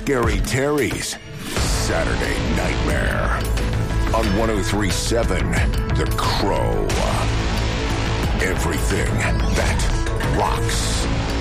Scary Terry's Saturday Nightmare on 103.7 The Crow. Everything that rocks.